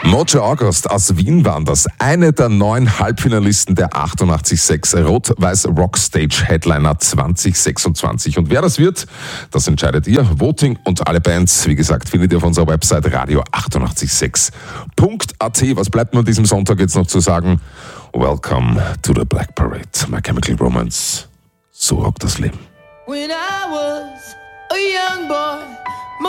Mojo August aus Wien waren das. Eine der 9 Halbfinalisten der 88.6 Rot-Weiß Rockstage Headliner 2026. Und wer das wird, das entscheidet ihr. Voting und alle Bands, wie gesagt, findet ihr auf unserer Website radio886.at. Was bleibt mir an diesem Sonntag jetzt noch zu sagen? Welcome to the Black Parade. My Chemical Romance. So rockt das Leben. When I was a young boy,